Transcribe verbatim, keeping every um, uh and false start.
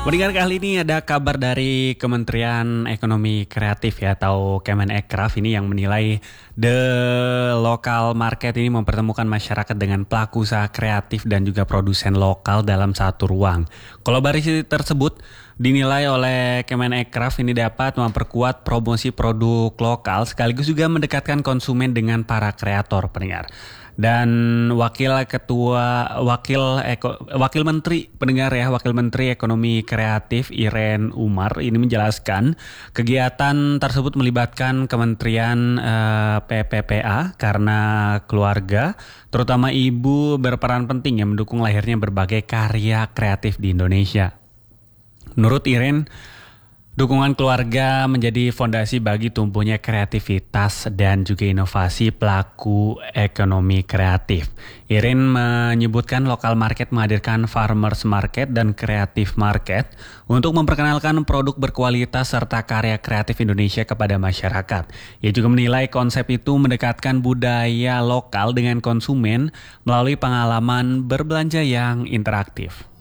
Pendengar, kali ini ada kabar dari Kementerian Ekonomi Kreatif ya atau Kemenekraf ini yang menilai the local market ini mempertemukan masyarakat dengan pelaku usaha kreatif dan juga produsen lokal dalam satu ruang. Kolaborasi tersebut dinilai oleh Kemenekraf ini dapat memperkuat promosi produk lokal sekaligus juga mendekatkan konsumen dengan para kreator, pendengar. Dan wakil ketua wakil Eko, wakil menteri pendengar ya wakil menteri ekonomi kreatif Irene Umar ini menjelaskan kegiatan tersebut melibatkan Kementerian eh, P P P A karena keluarga terutama ibu berperan penting yang mendukung lahirnya berbagai karya kreatif di Indonesia. Menurut Irene, dukungan keluarga menjadi fondasi bagi tumbuhnya kreativitas dan juga inovasi pelaku ekonomi kreatif. Irin menyebutkan lokal market menghadirkan farmers market dan creative market untuk memperkenalkan produk berkualitas serta karya kreatif Indonesia kepada masyarakat. Ia juga menilai konsep itu mendekatkan budaya lokal dengan konsumen melalui pengalaman berbelanja yang interaktif.